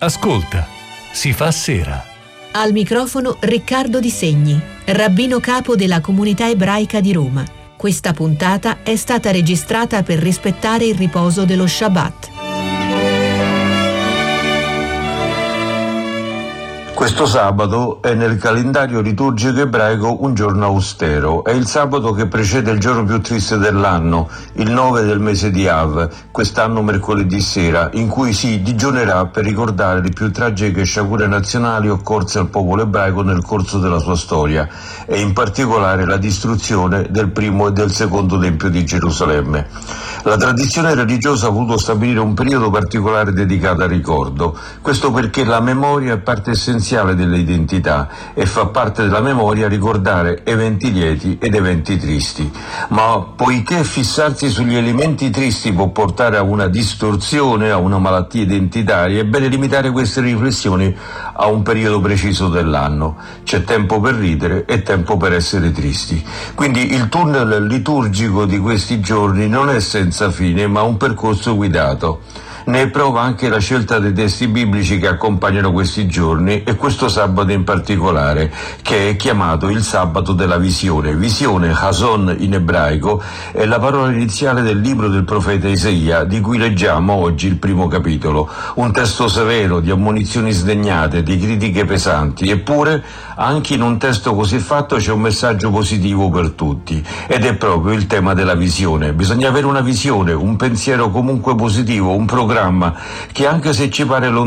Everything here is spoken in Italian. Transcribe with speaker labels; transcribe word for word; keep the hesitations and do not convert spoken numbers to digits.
Speaker 1: Ascolta, si fa sera.
Speaker 2: Al microfono Riccardo Di Segni, rabbino capo della comunità ebraica di Roma. Questa puntata è stata registrata per rispettare il riposo dello Shabbat.
Speaker 3: Questo sabato è nel calendario liturgico ebraico un giorno austero. È il sabato che precede il giorno più triste dell'anno, il nove del mese di Av, quest'anno mercoledì sera, in cui si digiunerà per ricordare le più tragiche sciagure nazionali occorse al popolo ebraico nel corso della sua storia, e in particolare la distruzione del primo e del secondo Tempio di Gerusalemme. La tradizione religiosa ha voluto stabilire un periodo particolare dedicato al ricordo, questo perché la memoria è parte essenziale delle identità e fa parte della memoria ricordare eventi lieti ed eventi tristi. Ma poiché fissarsi sugli elementi tristi può portare a una distorsione, a una malattia identitaria, è bene limitare queste riflessioni a un periodo preciso dell'anno. C'è tempo per ridere e tempo per essere tristi. Quindi il tunnel liturgico di questi giorni non è senza fine, ma un percorso guidato. Ne è prova anche la scelta dei testi biblici che accompagnano questi giorni e questo sabato in particolare, che è chiamato il sabato della visione. Visione, Hason in ebraico, è la parola iniziale del libro del profeta Isaia, di cui leggiamo oggi il primo capitolo. Un testo severo, di ammonizioni sdegnate, di critiche pesanti, eppure anche in un testo così fatto c'è un messaggio positivo per tutti, ed è proprio il tema della visione. Bisogna avere una visione, un pensiero comunque positivo, un programma che, anche se ci pare lontano,